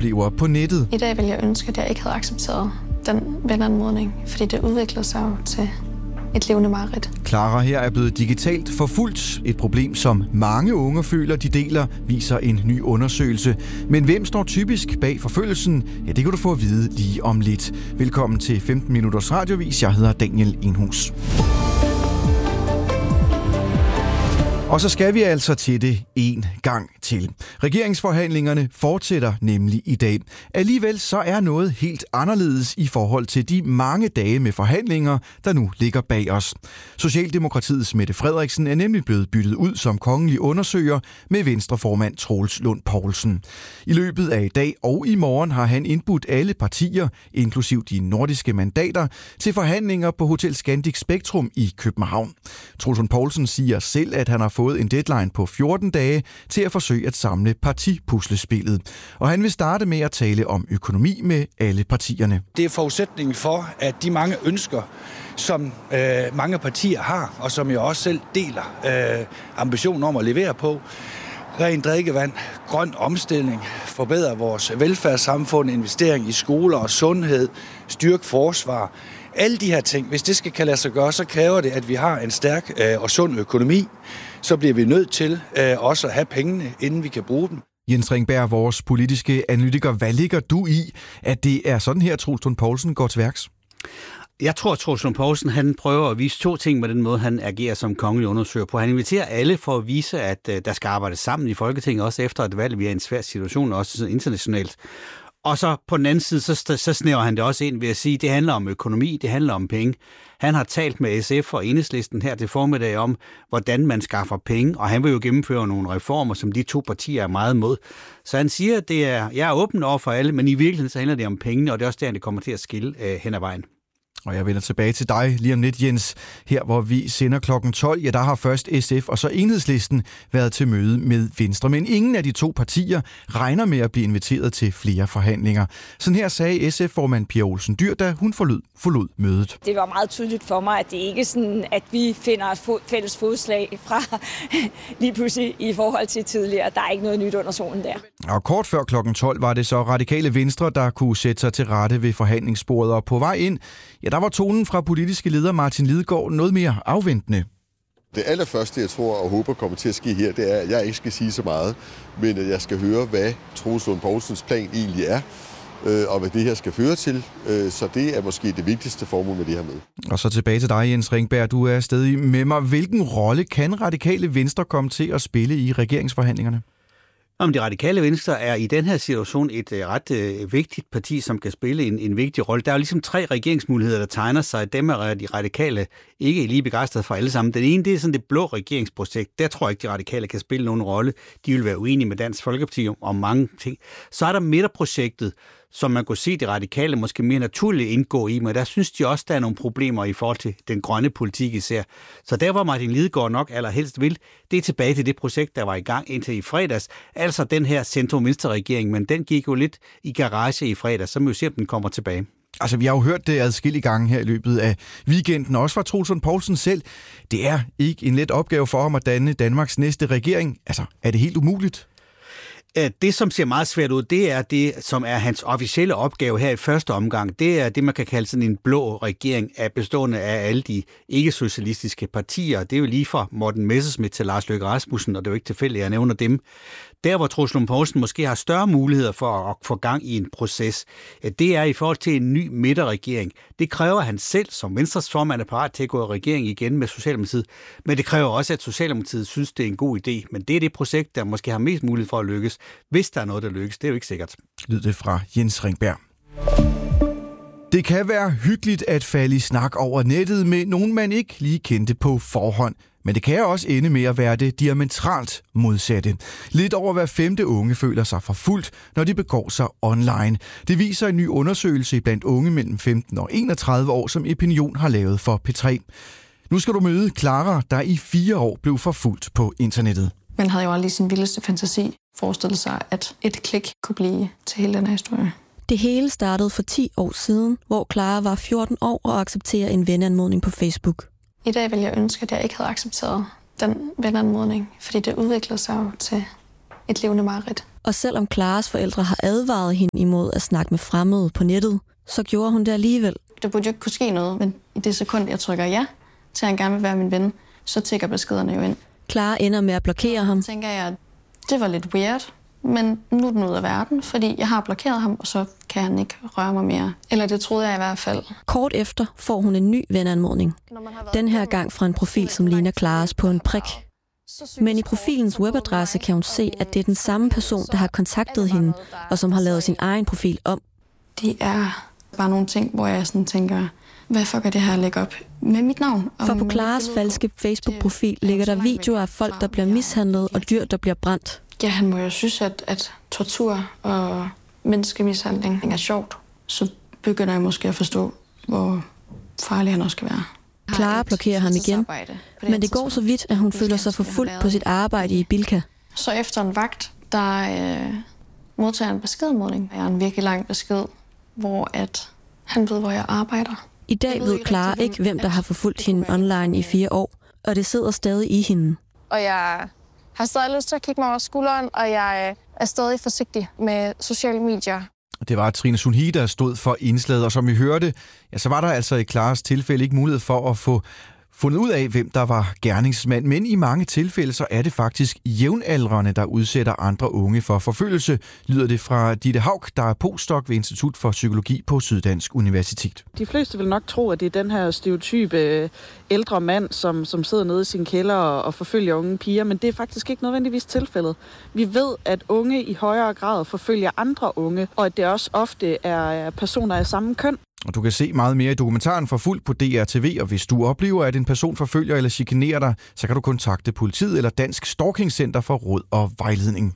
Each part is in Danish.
oplever på nettet. I dag vil jeg ønske, at jeg ikke havde accepteret den venanmodning, fordi det udviklede sig jo til et levende mareridt. Clara her er blevet digitalt forfulgt. Et problem, som mange unge føler, de deler, viser en ny undersøgelse. Men hvem står typisk bag forfølgelsen? Ja, det kan du få at vide lige om lidt. Velkommen til 15 Minutters Radiovis. Jeg hedder Daniel Enhus. Og så skal vi altså til det en gang til. Regeringsforhandlingerne fortsætter nemlig i dag. Alligevel så er noget helt anderledes i forhold til de mange dage med forhandlinger, der nu ligger bag os. Socialdemokratiets Mette Frederiksen er nemlig blevet byttet ud som kongelig undersøger med Venstreformand Troels Lund Poulsen. I løbet af i dag og i morgen har han indbudt alle partier, inklusiv de nordiske mandater, til forhandlinger på Hotel Scandic Spektrum i København. Troels Lund Poulsen siger selv, at han har fået en deadline på 14 dage til at forsøge at samle partipuslespillet. Og han vil starte med at tale om økonomi med alle partierne. Det er forudsætningen for, at de mange ønsker, som mange partier har, og som jeg også selv deler ambitionen om at levere på, ren drikkevand, grøn omstilling, forbedre vores velfærdssamfund, investering i skoler og sundhed, styrke forsvar. Alle de her ting, hvis det skal kan lade sig gøre, så kræver det, at vi har en stærk og sund økonomi. Så bliver vi nødt til også at have pengene, inden vi kan bruge dem. Jens Ringberg, vores politiske analytiker, hvad ligger du i, at det er sådan her, Troels Lund Poulsen går til værks? Jeg tror, at Troels Lund Poulsen han prøver at vise to ting med den måde, han agerer som kongelig undersøger på. Han inviterer alle for at vise, at der skal arbejdes sammen i Folketinget, også efter et valg. Vi er i en svær situation, også internationalt. Og så på den anden side, så snæver han det også ind ved at sige, at det handler om økonomi, det handler om penge. Han har talt med SF og Enhedslisten her til formiddag om, hvordan man skaffer penge, og han vil jo gennemføre nogle reformer, som de to partier er meget mod. Så han siger, at jeg er åben over for alle, men i virkeligheden så handler det om pengene, og det er også der, det kommer til at skille hen ad vejen. Og jeg vender tilbage til dig lige om lidt, Jens. Her, hvor vi sender klokken 12, ja, der har først SF og så Enhedslisten været til møde med Venstre. Men ingen af de to partier regner med at blive inviteret til flere forhandlinger. Sådan her sagde SF-formand Pia Olsen Dyhr, da hun forlod mødet. Det var meget tydeligt for mig, at det ikke er sådan, at vi finder et fælles fodslag fra lige pludselig i forhold til tidligere. Der er ikke noget nyt under solen der. Og kort før klokken 12 var det så Radikale Venstre, der kunne sætte sig til rette ved forhandlingsbordet, og på vej ind, ja, der var tonen fra politiske leder Martin Lidegaard noget mere afventende. Det allerførste, jeg tror og håber kommer til at ske her, det er, at jeg ikke skal sige så meget, men at jeg skal høre, hvad Troels Lund Poulsens plan egentlig er, og hvad det her skal føre til. Så det er måske det vigtigste formål med det her med. Og så tilbage til dig, Jens Ringberg. Du er stadig med mig. Hvilken rolle kan Radikale Venstre komme til at spille i regeringsforhandlingerne? Om det radikale Venstre er i den her situation et ret vigtigt parti, som kan spille en vigtig rolle. Der er jo ligesom 3 regeringsmuligheder, der tegner sig. Dem er de radikale ikke lige begejstrede for alle sammen. Den ene, det er sådan det blå regeringsprojekt. Der tror jeg ikke, de radikale kan spille nogen rolle. De vil være uenige med Dansk Folkeparti om mange ting. Så er der midterprojektet, som man kunne se de radikale måske mere naturligt indgå i, men der synes de også, der er nogle problemer i forhold til den grønne politik især. Så der, hvor Martin Lidegaard nok allerhelst vil, det er tilbage til det projekt, der var i gang indtil i fredags. Altså den her centrum-venstre-regering, men den gik jo lidt i garage i fredags, så må vi se, om den kommer tilbage. Altså, vi har jo hørt det adskillige gange her i løbet af weekenden, også fra Troels Lund Poulsen selv. Det er ikke en let opgave for ham at danne Danmarks næste regering. Altså, er det helt umuligt? Det, som ser meget svært ud, det er det, som er hans officielle opgave her i første omgang. Det er det, man kan kalde sådan en blå regering bestående af alle de ikke-socialistiske partier. Det er jo lige fra Morten Messerschmidt til Lars Løkke Rasmussen, og det er jo ikke tilfældigt, at jeg nævner dem. Der, hvor Troels Lund Poulsen måske har større muligheder for at få gang i en proces, det er i forhold til en ny midterregering. Det kræver han selv, som Venstres formand er parat til at gå i regering igen med Socialdemokratiet, men det kræver også, at Socialdemokratiet synes, det er en god idé. Men det er det projekt, der måske har mest mulighed for at lykkes. Hvis der er noget, der lykkes, det er jo ikke sikkert. Lyder det fra Jens Ringberg. Det kan være hyggeligt at falde i snak over nettet med nogen, man ikke lige kendte på forhånd. Men det kan også ende med at være det diametralt modsatte. Lidt over hver 5. unge føler sig forfulgt, når de begår sig online. Det viser en ny undersøgelse blandt unge mellem 15 og 31 år, som Epinion har lavet for P3. Nu skal du møde Clara, der i 4 år blev forfulgt på internettet. Man havde jo aldrig i sin vildeste fantasi forestillet sig, at et klik kunne blive til hele den her historie. Det hele startede for 10 år siden, hvor Clara var 14 år og accepterede en venanmodning på Facebook. I dag vil jeg ønske, at jeg ikke havde accepteret den venanmodning, fordi det udviklede sig jo til et levende mareridt. Og selvom Claras forældre har advaret hende imod at snakke med fremmede på nettet, så gjorde hun det alligevel. Der burde jo ikke kunne ske noget, men i det sekund, jeg trykker ja til, at han gerne vil være min ven, så tikker beskederne jo ind. Clara ender med at blokere ham. Så tænker jeg, at det var lidt weird, men nu er den ud af verden, fordi jeg har blokeret ham, og så kan han ikke røre mig mere. Eller det troede jeg i hvert fald. Kort efter får hun en ny venanmodning. Den her gang fra en profil, som ligner Claras på en prik. Men i profilens webadresse kan hun se, at det er den samme person, der har kontaktet hende, og som har lavet sin egen profil om. Det er bare nogle ting, hvor jeg sådan tænker, hvad fuck er det her at lægge op med mit navn? For på Claras falske Facebook-profil ligger der videoer af folk, der bliver mishandlet, og dyr, der bliver brændt. Ja, han må jo synes, at tortur og menneskemishandling er sjovt. Så begynder jeg måske at forstå, hvor farlig han også skal være. Clara blokerer ham igen, men det går så vidt, at hun føler sig forfulgt på sit arbejde i Bilka. Så efter en vagt, der modtager en beskedmodning. Jeg har en virkelig lang besked, hvor at han ved, hvor jeg arbejder. I dag ved Clara ikke, hvem der har forfulgt hende online i 4 år, og det sidder stadig i hende. Og jeg har stadig lyst til at kigge mig over skulderen, og jeg er stadig forsigtig med sociale medier. Det var Trine Sunhi, der stod for indslaget, og som vi hørte, ja, så var der altså i Claras tilfælde ikke mulighed for at få fundet ud af, hvem der var gerningsmand. Men i mange tilfælde, så er det faktisk jævnaldrende, der udsætter andre unge for forfølgelse, lyder det fra Ditte Haug, der er postdoc ved Institut for Psykologi på Syddansk Universitet. De fleste vil nok tro, at det er den her stereotype ældre mand, som sidder nede i sin kælder og forfølger unge piger, men det er faktisk ikke nødvendigvis tilfældet. Vi ved, at unge i højere grad forfølger andre unge, og at det også ofte er personer af samme køn. Og du kan se meget mere i dokumentaren Forfulgt på DR.tv, og hvis du oplever, at en person forfølger eller chikanerer dig, så kan du kontakte politiet eller Dansk Stalking Center for råd og vejledning.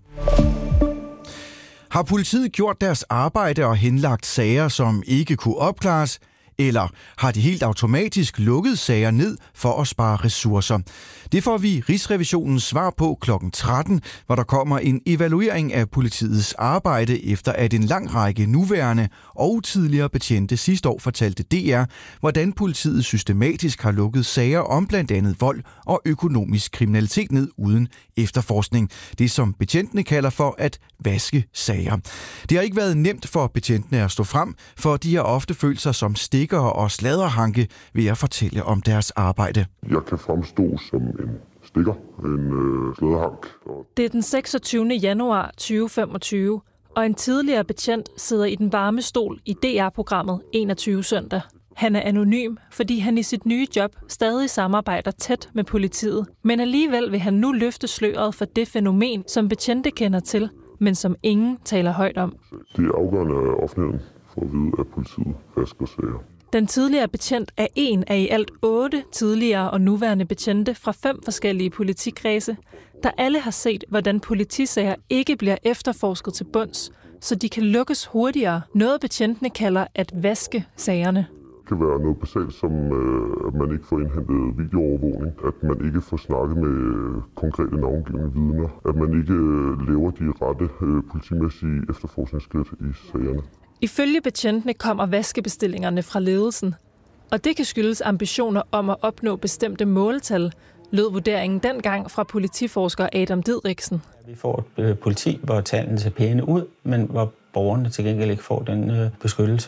Har politiet gjort deres arbejde og henlagt sager, som ikke kunne opklares? Eller har de helt automatisk lukket sager ned for at spare ressourcer? Det får vi Rigsrevisionens svar på kl. 13, hvor der kommer en evaluering af politiets arbejde, efter at en lang række nuværende og tidligere betjente sidste år fortalte DR, hvordan politiet systematisk har lukket sager om blandt andet vold og økonomisk kriminalitet ned uden efterforskning. Det som betjentene kalder for at vaske sager. Det har ikke været nemt for betjentene at stå frem, for de har ofte følt sig som stikkere og sladderhanke ved at fortælle om deres arbejde. Jeg kan fremstå som en stikker, en sladderhank. Det er den 26. januar 2025, og en tidligere betjent sidder i den varme stol i DR-programmet 21 søndag. Han er anonym, fordi han i sit nye job stadig samarbejder tæt med politiet. Men alligevel vil han nu løfte sløret for det fænomen, som betjente kender til, men som ingen taler højt om. Det er afgørende af offentligheden for at vide, at politiet vasker sager. Den tidligere betjent er en af i alt 8 tidligere og nuværende betjente fra 5 forskellige politikredse, der alle har set, hvordan politisager ikke bliver efterforsket til bunds, så de kan lukkes hurtigere. Noget betjentene kalder at vaske sagerne. Det kan være noget basalt som, at man ikke får indhentet videoovervågning, at man ikke får snakket med konkrete navngivende vidner, at man ikke laver de rette politimæssige efterforskningsskridt i sagerne. Ifølge betjentene kommer vaskebestillingerne fra ledelsen, og det kan skyldes ambitioner om at opnå bestemte måltal, lød vurderingen dengang fra politiforsker Adam Didriksen. Vi får et politi, hvor tallene ser pæne ud, men hvor borgerne til gengæld ikke får den beskyttelse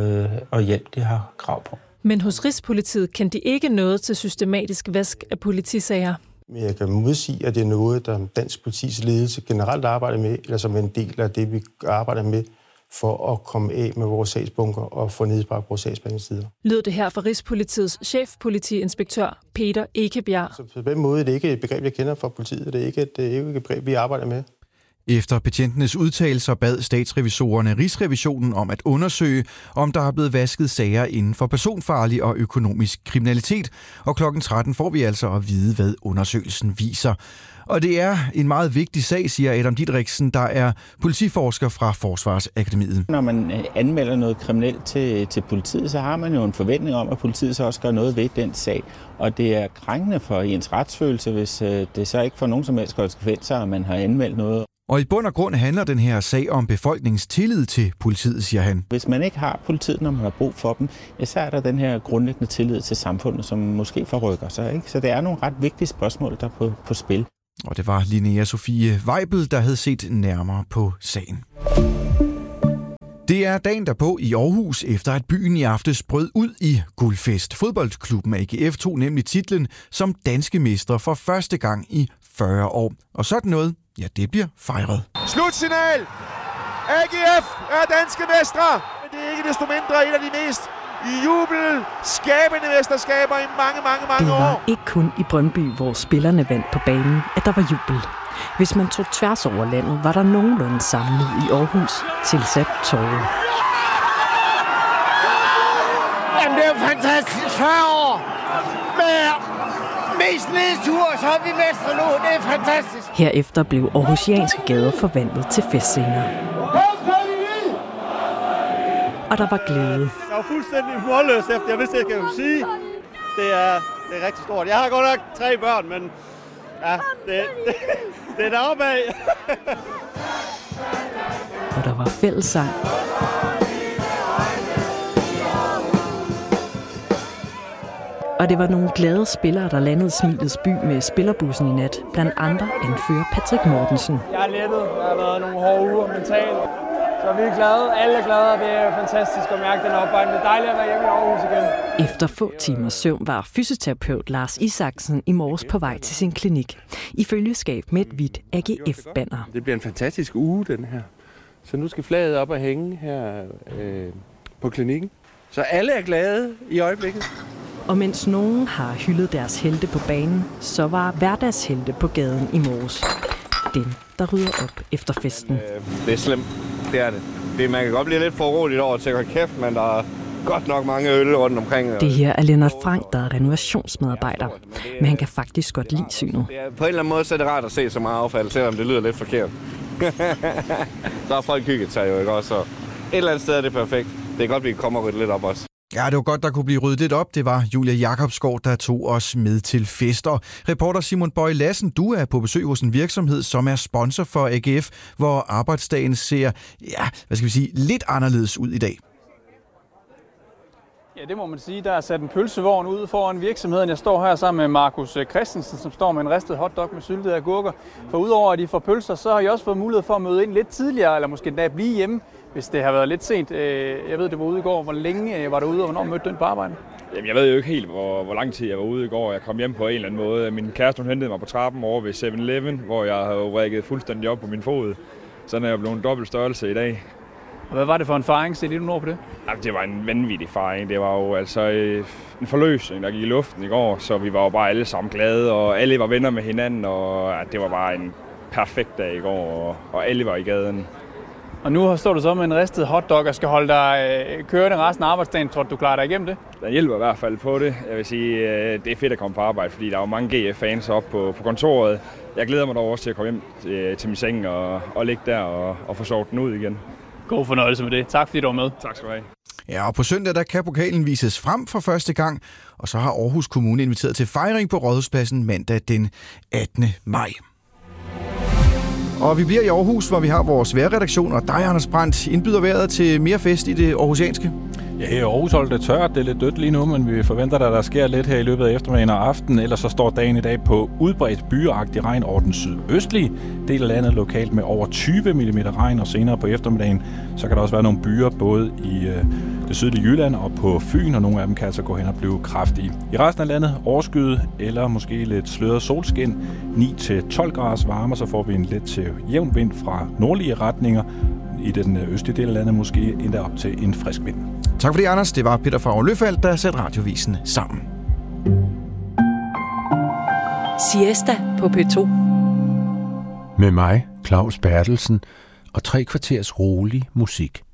og hjælp, de har krav på. Men hos Rigspolitiet kan de ikke noget til systematisk vask af politisager. Men jeg kan modsige, at det er noget, der dansk politis ledelse generelt arbejder med, eller som en del af det, vi arbejder med, for at komme af med vores sagsbunker og få nedbragt vores sagsbehandlingstider. Lød det her fra Rigspolitiets chefpolitiinspektør Peter Ekebjerg. Så på den måde er det ikke et begreb, jeg kender fra politiet. Det er ikke et begreb, vi arbejder med. Efter betjentenes udtalelser bad statsrevisorerne Rigsrevisionen om at undersøge, om der er blevet vasket sager inden for personfarlig og økonomisk kriminalitet, og kl. 13 får vi altså at vide, hvad undersøgelsen viser. Og det er en meget vigtig sag, siger Adam Didriksen, der er politiforsker fra Forsvarsakademiet. Når man anmelder noget kriminelt til politiet, så har man jo en forventning om, at politiet så også gør noget ved den sag. Og det er krænkende for ens retsfølelse, hvis det så ikke får nogen som helst konsekvenser, at man har anmeldt noget. Og i bund og grund handler den her sag om befolkningens tillid til politiet, siger han. Hvis man ikke har politiet, når man har brug for dem, ja, så er der den her grundlæggende tillid til samfundet, som måske forrykker sig. Ikke? Så det er nogle ret vigtige spørgsmål, der er på spil. Og det var Linnea Sofie Weibel, der havde set nærmere på sagen. Det er dagen derpå i Aarhus, efter at byen i aftes brød ud i guldfest. Fodboldklubben AGF tog nemlig titlen som danske mestre for første gang i 40 år. Og sådan noget, ja, det bliver fejret. Slutsignal! AGF er danske mestre, men det er ikke desto mindre et af de mest jubelskabende mesterskaber i mange år. Det var ikke kun i Brøndby, hvor spillerne vandt på banen, at der var jubel. Hvis man tog tværs over landet, var der nogenlunde samlet i Aarhus tilsat tårer. Jamen, det er jo fantastisk. 40 år med mest nedtur, så er vi mestre nu. Det er fantastisk. Herefter blev aarhusianske gader forvandlet til festscener. Og der var glæde. Jeg var fuldstændig målløs efter, jeg vidste, jeg skulle sige. Det er rigtig stort. Jeg har godt nok 3 børn, men ja, det er deroppe af. Og der var fællessang. Og det var nogle glade spillere, der landede Smilets by med spillerbussen i nat. Blandt andre anfører Patrick Mortensen. Jeg er lettet. Der har været nogle hårde uger mentalt. Så vi er glade. Alle er glade, og det er fantastisk at mærke den opbakning. Det er dejligt at være hjemme i Aarhus igen. Efter få timers søvn var fysioterapeut Lars Isaksen i morges på vej til sin klinik. I følgeskab med et hvidt AGF-banner. Det bliver en fantastisk uge, den her. Så nu skal flaget op og hænge her på klinikken. Så alle er glade i øjeblikket. Og mens nogen har hyldet deres helte på banen, så var hverdagshelte på gaden i morges. Den, der rydder op efter festen. Det er slemt. Det er det. Man kan godt blive lidt for roligt over til at kæft, men der er godt nok mange øl rundt omkring. Det her er Lennart Frank, der er renovationsmedarbejder. Men han kan faktisk godt lide synet. På en eller anden måde så er det rart at se så meget affald, selvom det lyder lidt forkert. Så har folk hygget sig jo, ikke også? Så et eller andet sted er det perfekt. Det er godt, vi kan komme og rydde lidt op også. Ja, det var godt, der kunne blive ryddet lidt op. Det var Julia Jakobsgaard, der tog os med til fester. Reporter Simon Bøje Lassen, du er på besøg hos en virksomhed, som er sponsor for AGF, hvor arbejdsdagen ser, lidt anderledes ud i dag. Ja, det må man sige. Der er sat en pølsevogn ud foran virksomheden. Jeg står her sammen med Markus Christensen, som står med en ristet hotdog med syltede agurker. For udover at I får pølser, så har I også fået mulighed for at møde ind lidt tidligere, eller måske endda blive hjemme, hvis det har været lidt sent. Jeg ved, det var ude i går. Hvor længe var du ude, og hvornår mødte du ind på arbejde? Jamen, jeg ved jo ikke helt, hvor lang tid jeg var ude i går. Jeg kom hjem på en eller anden måde. Min kæreste hentede mig på trappen over ved 7-Eleven, hvor jeg havde rækket fuldstændig op på min fod. Sådan er jeg blevet en dobbelt størrelse i dag. Og hvad var det for en fejring? Se lige nogle ord på det. Jamen, det var en vanvittig fejring. Det var jo altså en forløsning, der gik i luften i går, så vi var jo bare alle sammen glade, og alle var venner med hinanden, og det var bare en perfekt dag i går, og alle var i gaden. Og nu står du så med en ristet hotdog og skal holde dig kørende resten af arbejdsdagen. Tror du, du klarer dig igennem det? Den hjælper i hvert fald på det. Jeg vil sige, det er fedt at komme på arbejde, fordi der er jo mange GF-fans oppe på kontoret. Jeg glæder mig dog også til at komme hjem til min seng og ligge der og få sovet den ud igen. God fornøjelse med det. Tak fordi du var med. Tak skal du have. Ja, og på søndag der kan pokalen vises frem for første gang, og så har Aarhus Kommune inviteret til fejring på Rådhuspladsen mandag den 18. maj. Og vi bliver i Aarhus, hvor vi har vores vejrredaktion, og dig, Anders Brandt, indbyder vejret til mere fest i det aarhusianske. Ja, i Aarhus holder det tørt. Det er lidt dødt lige nu, men vi forventer, at der sker lidt her i løbet af eftermiddagen og aftenen. Ellers så står dagen i dag på udbredt byagtig regn over den sydøstlige del af landet, lokalt med over 20 mm regn, og senere på eftermiddagen, så kan der også være nogle byer både i det sydlige Jylland og på Fyn, og nogle af dem kan altså gå hen og blive kraftige. I resten af landet overskyet eller måske lidt sløret solskin, 9-12 graders varme, så får vi en let til jævn vind fra nordlige retninger. I den østlige del af landet måske endda op til en frisk vind. Tak for det, Anders. Det var Peter Favre Løfald, der satte radiovisen sammen. Siesta på P2. Med mig, Claus Bertelsen, og 3 kvarters rolig musik.